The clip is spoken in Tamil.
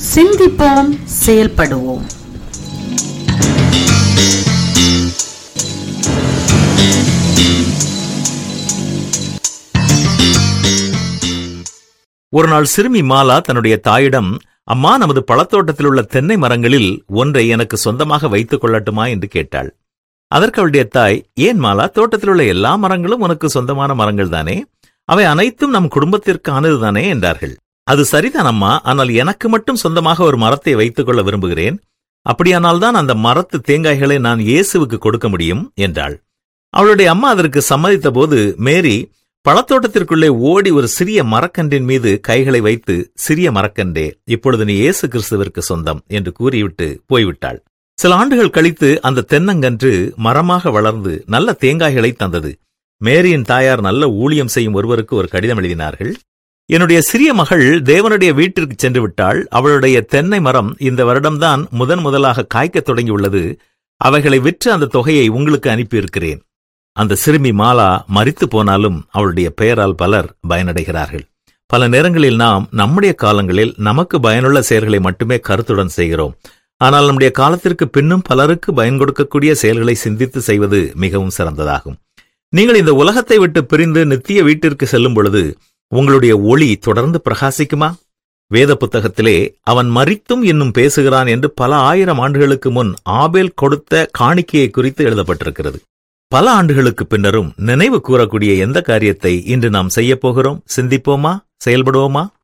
சிந்திப்போம், செயல்படுவோம். ஒரு நாள் சிறுமி மாலா தன்னுடைய தாயிடம், அம்மா, நமது பழத்தோட்டத்தில் உள்ள தென்னை மரங்களில் ஒன்றை எனக்கு சொந்தமாக வைத்துக் கொள்ளட்டுமா என்று கேட்டாள். அதற்கு அவளுடைய தாய், ஏன் மாலா, தோட்டத்தில் உள்ள எல்லா மரங்களும் உனக்கு சொந்தமான மரங்கள் தானே, அவை அனைத்தும் நம் குடும்பத்திற்கானதுதானே என்றார்கள். அது சரிதான் அம்மா, ஆனால் எனக்கு மட்டும் சொந்தமாக ஒரு மரத்தை வைத்துக் கொள்ள விரும்புகிறேன். அப்படியானால்தான் அந்த மரத்து தேங்காய்களை நான் இயேசுவுக்கு கொடுக்க முடியும் என்றாள். அவளுடைய அம்மா அதற்கு சம்மதித்த போது மேரி பழத்தோட்டத்திற்குள்ளே ஓடி ஒரு சிறிய மரக்கன்றின் மீது கைகளை வைத்து, சிறிய மரக்கன்றே, இப்பொழுது நீ இயேசு கிறிஸ்துவிற்கு சொந்தம் என்று கூறிவிட்டு போய்விட்டாள். சில ஆண்டுகள் கழித்து அந்த தென்னங்கன்று மரமாக வளர்ந்து நல்ல தேங்காய்களை தந்தது. மேரியின் தாயார் நல்ல ஊழியம் செய்யும் ஒருவருக்கு ஒரு கடிதம் எழுதினார்கள். என்னுடைய சிறிய மகள் தேவனுடைய வீட்டிற்கு சென்று விட்டாள். அவளுடைய தென்னை மரம் இந்த வருடம்தான் முதலாக காய்க்கத் தொடங்கியுள்ளது. அவைகளை விற்று அந்த தொகையை உங்களுக்கு அனுப்பியிருக்கிறேன். அந்த சிறுமி மாலா மரித்து போனாலும் அவளுடைய பெயரால் பலர் பயனடைகிறார்கள். பல நேரங்களில் நாம் நம்முடைய காலங்களில் நமக்கு பயனுள்ள செயல்களை மட்டுமே கருத்துடன் செய்கிறோம். ஆனால் நம்முடைய காலத்திற்கு பின்னும் பலருக்கு பயன் கொடுக்கக்கூடிய செயல்களை சிந்தித்து செய்வது மிகவும் சிறந்ததாகும். நீங்கள் இந்த உலகத்தை விட்டு பிரிந்து நித்திய வீட்டிற்கு செல்லும் பொழுது உங்களுடைய ஒளி தொடர்ந்து பிரகாசிக்குமா? வேத புத்தகத்திலே அவன் மரித்தும் இன்னும் பேசுகிறான் என்று பல ஆயிரம் ஆண்டுகளுக்கு முன் ஆபேல் கொடுத்த காணிக்கையை குறித்து எழுதப்பட்டிருக்கிறது. பல ஆண்டுகளுக்கு பின்னரும் நினைவு கூறக்கூடிய எந்த காரியத்தை இன்று நாம் செய்யப்போகிறோம்? சிந்திப்போமா? செயல்படுவோமா?